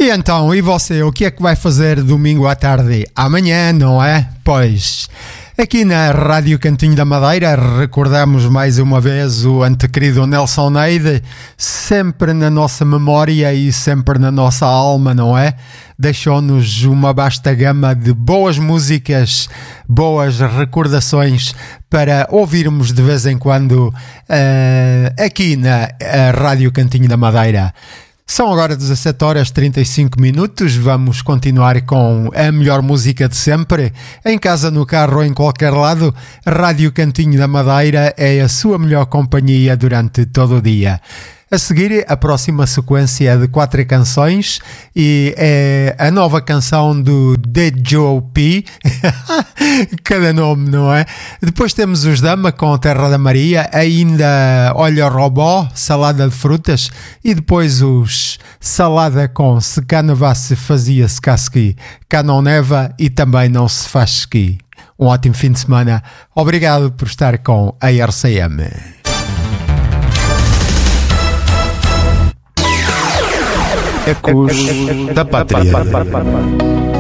E então, e você, o que é que vai fazer domingo à tarde? Amanhã, não é? Pois, aqui na Rádio Cantinho da Madeira recordamos mais uma vez o antequerido Nelson Ned, sempre na nossa memória e sempre na nossa alma, não é? Deixou-nos uma vasta gama de boas músicas, boas recordações para ouvirmos de vez em quando aqui na Rádio Cantinho da Madeira. São agora 17 horas 35 minutos, vamos continuar com a melhor música de sempre, em casa, no carro ou em qualquer lado. Rádio Cantinho da Madeira é a sua melhor companhia durante todo o dia. A seguir, a próxima sequência é de 4 canções e é a nova canção do D.J.P. Cada nome, não é? Depois temos os Dama com Terra da Maria, ainda Olha o Robó, Salada de Frutas, e depois os Salada com Se Cá Nevasse Fazia-se Casqui, Cá Não Neva e também Não Se Faz Ski. Um ótimo fim de semana. Obrigado por estar com a RCM. Ecos da Pátria.